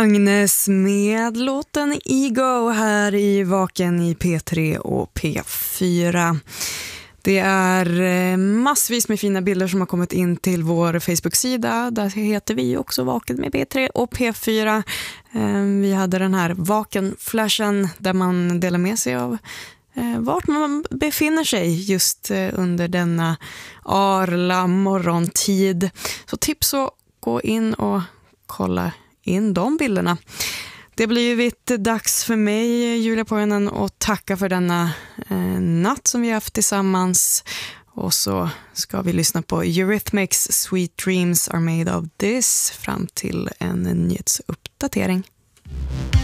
Agnes med låten Ego här i Vaken i P3 och P4. Det är massvis med fina bilder som har kommit in till vår Facebook-sida. Där heter vi också Vaken med P3 och P4. Vi hade den här Vaken-flashen där man delar med sig av vart man befinner sig just under denna arla morgontid. Så tips att gå in och kolla in de bilderna. Det har blivit dags för mig, Julia Pojanen, att tacka för denna natt som vi har haft tillsammans. Och så ska vi lyssna på Eurythmics Sweet Dreams Are Made of This fram till en nyhetsuppdatering.